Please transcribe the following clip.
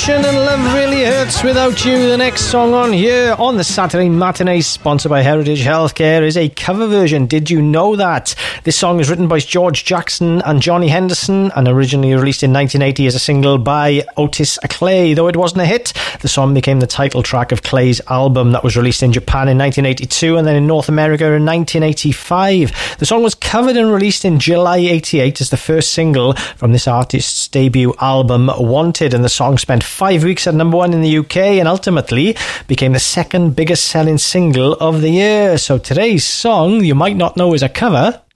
Nation and Love Really Hurts Without You. The next song on here on the Saturday Matinee, sponsored by Heritage Healthcare, is a cover version. Did you know that? This song is written by George Jackson and Johnny Henderson and originally released in 1980 as a single by Otis Clay. Though it wasn't a hit, the song became the title track of Clay's album that was released in Japan in 1982 and then in North America in 1985. The song was covered and released in July 88 as the first single from this artist's debut album Wanted, and the song spent 5 weeks at number 1 in the UK and ultimately became the second biggest selling single of the year. So today's song you might not know is a cover,